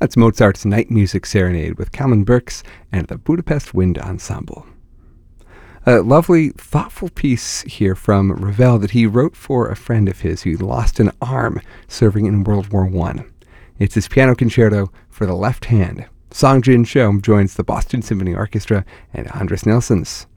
That's Mozart's Night Music Serenade with Kalman Burks and the Budapest Wind Ensemble. A lovely, thoughtful piece here from Ravel that he wrote for a friend of his who lost an arm serving in World War I. It's his piano concerto for the left hand. Song Jin Cho joins the Boston Symphony Orchestra and Andres Nelsons.